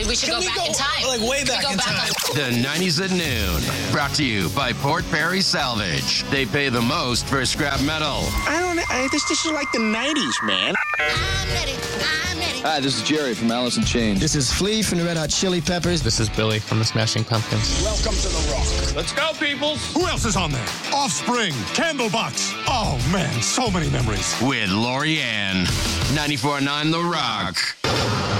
We should go back in time. Like way back in time. The 90s at noon. Brought to you by Port Perry Salvage. They pay the most for scrap metal. This is like the 90s, man. I'm ready. Hi, this is Jerry from Alice in Chains. This is Flea from the Red Hot Chili Peppers. This is Billy from the Smashing Pumpkins. Welcome to the Rock. Let's go, peoples. Who else is on there? Offspring, Candlebox. Oh, man, so many memories. With Lori Ann. 94.9 The Rock.